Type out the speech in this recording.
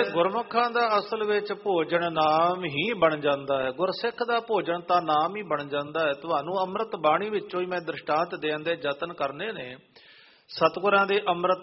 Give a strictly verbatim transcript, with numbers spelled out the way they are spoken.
ਗੁਰਮੁਖਾਂ ਦਾ ਅਸਲ ਵਿੱਚ ਭੋਜਨ ਨਾਮ ਹੀ ਬਣ ਜਾਂਦਾ ਹੈ। ਗੁਰਸਿੱਖ ਦਾ ਭੋਜਨ ਤਾਂ ਨਾਮ ਹੀ ਬਣ ਜਾਂਦਾ ਹੈ। ਤੁਹਾਨੂੰ ਅੰਮ੍ਰਿਤ ਬਾਣੀ ਵਿੱਚੋਂ ਹੀ ਮੈਂ ਦ੍ਰਿਸ਼ਟਾਂਤ ਦੇਣ ਦੇ ਯਤਨ ਕਰਨੇ ਨੇ। ਸਤਿਗੁਰਾਂ ਦੇ ਅੰਮ੍ਰਿਤ